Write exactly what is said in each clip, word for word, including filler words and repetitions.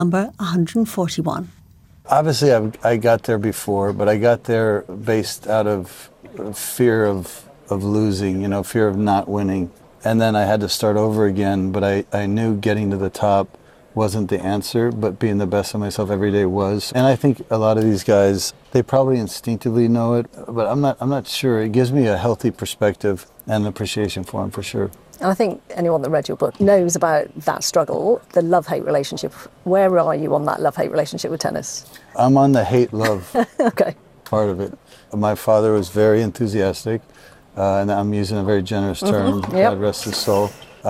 Number one hundred forty-one. Obviously, I've, I got there before, but I got there based out of fear of, of losing, you know, fear of not winning. And then I had to start over again, but I, I knew getting to the top wasn't the answer, but being the best of myself every day was. And I think a lot of these guys, they probably instinctively know it, but I'm not I'm not sure. It gives me a healthy perspective and appreciation for them, for sure. And I think anyone that read your book knows about that struggle, the love-hate relationship. Where are you on that love-hate relationship with tennis? I'm on the hate-love okay. part of it. My father was very enthusiastic, uh, and I'm using a very generous term, mm-hmm. yep. God rest his soul.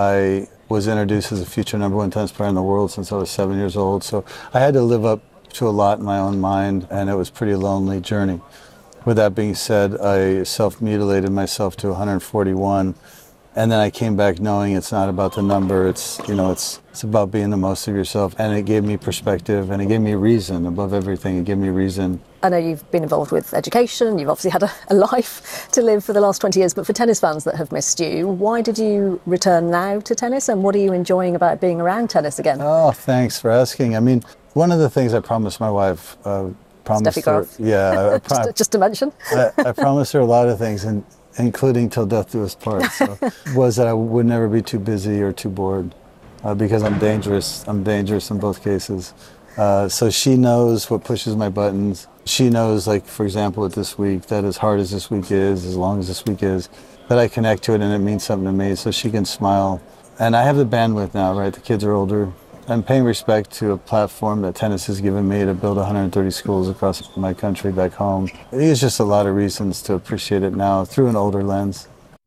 I was introduced as a future number one tennis player in the world since I was seven years old, so I had to live up to a lot in my own mind, and it was a pretty lonely journey. With that being said, I self-mutilated myself to one hundred forty-one. And then I came back knowing it's not about the number, it's, you know, it's it's about being the most of yourself. And it gave me perspective, and it gave me reason above everything. It gave me reason. I know you've been involved with education, you've obviously had a, a life to live for the last twenty years, but for tennis fans that have missed you, why did you return now to tennis, and what are you enjoying about being around tennis again? Oh, thanks for asking. I mean, one of the things I promised my wife, uh, promised Steffi her, Graf. yeah, I, just, to, just to mention. I, I promised her a lot of things, and including till death do us part, so, was that I would never be too busy or too bored, uh, because I'm dangerous. I'm dangerous in both cases. Uh, so she knows what pushes my buttons. She knows, like, for example, with this week, that as hard as this week is, as long as this week is, that I connect to it and it means something to me, so she can smile. And I have the bandwidth now, right? The kids are older. I'm paying respect to a platform that tennis has given me to build one hundred thirty schools across my country back home. There's just a lot of reasons to appreciate it now through an older lens.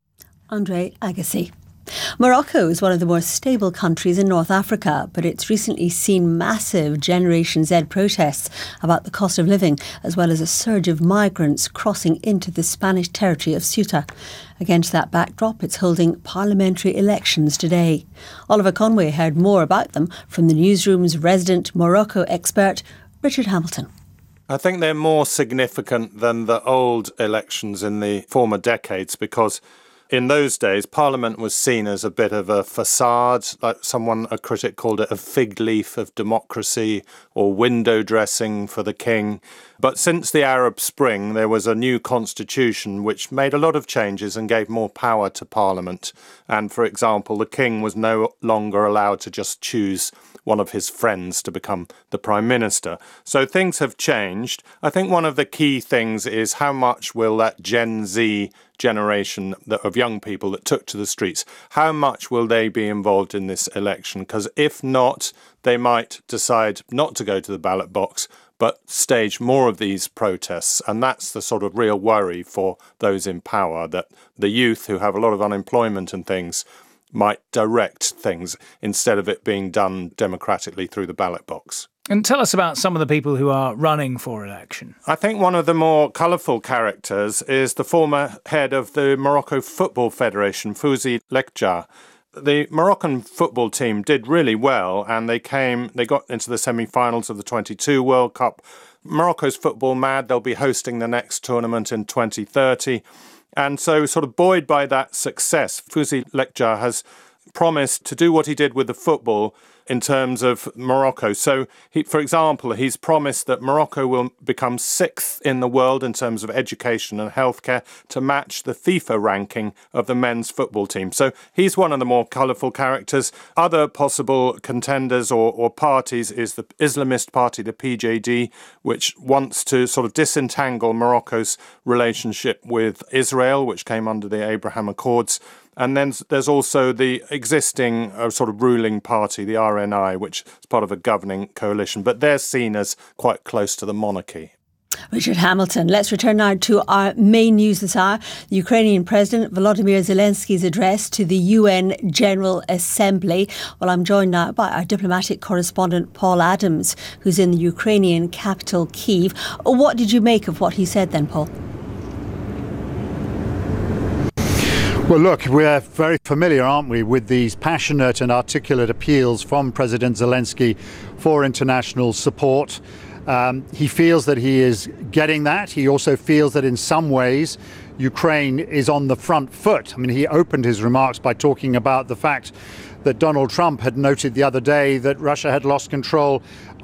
Andre Agassi. Morocco is one of the more stable countries in North Africa, but it's recently seen massive Generation Z protests about the cost of living, as well as a surge of migrants crossing into the Spanish territory of Ceuta. Against that backdrop, it's holding parliamentary elections today. Oliver Conway heard more about them from the newsroom's resident Morocco expert, Richard Hamilton. I think they're more significant than the old elections in the former decades because in those days, Parliament was seen as a bit of a facade, like someone, a critic called it a fig leaf of democracy or window dressing for the king. But since the Arab Spring, there was a new constitution which made a lot of changes and gave more power to Parliament. And, for example, the king was no longer allowed to just choose one of his friends to become the prime minister. So things have changed. I think one of the key things is how much will that Gen Z generation of young people that took to the streets, how much will they be involved in this election? Because if not, they might decide not to go to the ballot box, but stage more of these protests. And that's the sort of real worry for those in power, that the youth who have a lot of unemployment and things might direct things instead of it being done democratically through the ballot box. And tell us about some of the people who are running for election. I think one of the more colourful characters is the former head of the Morocco Football Federation, Fouzi Lekja. The Moroccan football team did really well, and they came, they got into the semi-finals of the twenty-two World Cup. Morocco's football mad. They'll be hosting the next tournament in twenty thirty. And so, sort of buoyed by that success, Fouzi Lekja has promised to do what he did with the football in terms of Morocco. So, he, for example, he's promised that Morocco will become sixth in the world in terms of education and healthcare to match the FIFA ranking of the men's football team. So he's one of the more colourful characters. Other possible contenders or, or parties is the Islamist party, the P J D, which wants to sort of disentangle Morocco's relationship with Israel, which came under the Abraham Accords. And then there's also the existing uh, sort of ruling party, the R N I, which is part of a governing coalition, but they're seen as quite close to the monarchy. Richard Hamilton. Let's return now to our main news this hour. The Ukrainian President Volodymyr Zelensky's address to the U N General Assembly. Well, I'm joined now by our diplomatic correspondent Paul Adams, who's in the Ukrainian capital, Kyiv. What did you make of what he said then, Paul? Well, look, we're very familiar, aren't we, with these passionate and articulate appeals from President Zelensky for international support. Um, he feels that he is getting that. He also feels that in some ways Ukraine is on the front foot. I mean, he opened his remarks by talking about the fact that Donald Trump had noted the other day that Russia had lost control